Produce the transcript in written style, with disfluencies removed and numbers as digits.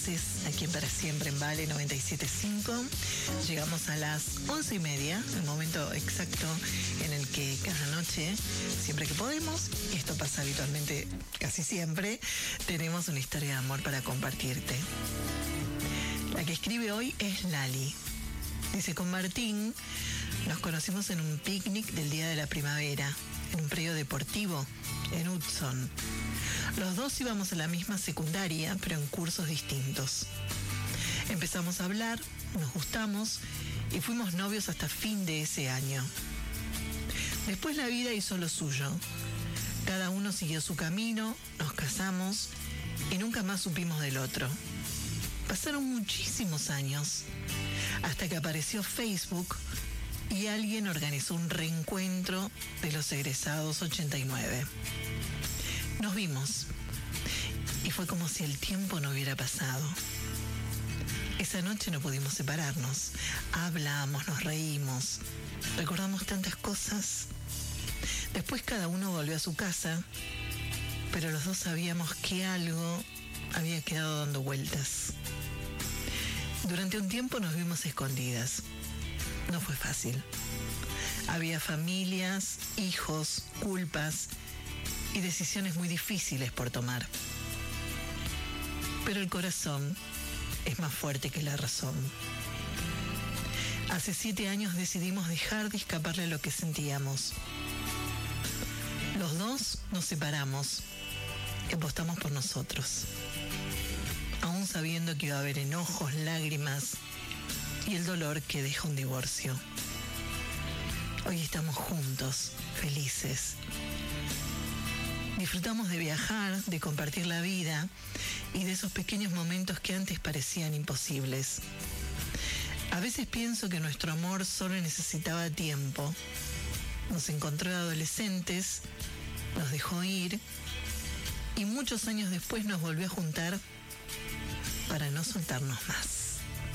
Haces aquí en Para Siempre en Vale 97.5. Llegamos a las 11:30, el momento exacto en el que cada noche, siempre que podemos, y esto pasa habitualmente casi siempre, tenemos una historia de amor para compartirte. La que escribe hoy es Lali. Dice: con Martín nos conocimos en un picnic del día de la primavera, en un predio deportivo, en Hudson. Los dos íbamos a la misma secundaria, pero en cursos distintos. Empezamos a hablar, nos gustamos y fuimos novios hasta fin de ese año. Después la vida hizo lo suyo. Cada uno siguió su camino, nos casamos y nunca más supimos del otro. Pasaron muchísimos años, hasta que apareció Facebook y alguien organizó un reencuentro de los egresados 89. Nos vimos y fue como si el tiempo no hubiera pasado. Esa noche no pudimos separarnos. Hablamos, nos reímos, recordamos tantas cosas. Después cada uno volvió a su casa, pero los dos sabíamos que algo había quedado dando vueltas. Durante un tiempo nos vimos escondidas. No fue fácil. Había familias, hijos, culpas y decisiones muy difíciles por tomar. Pero el corazón es más fuerte que la razón. Hace 7 años decidimos dejar de escaparle a lo que sentíamos. Los dos nos separamos y apostamos por nosotros, aún sabiendo que iba a haber enojos, lágrimas y el dolor que deja un divorcio. Hoy estamos juntos, felices. Disfrutamos de viajar, de compartir la vida y de esos pequeños momentos que antes parecían imposibles. A veces pienso que nuestro amor solo necesitaba tiempo. Nos encontró de adolescentes, nos dejó ir y muchos años después nos volvió a juntar para no soltarnos más.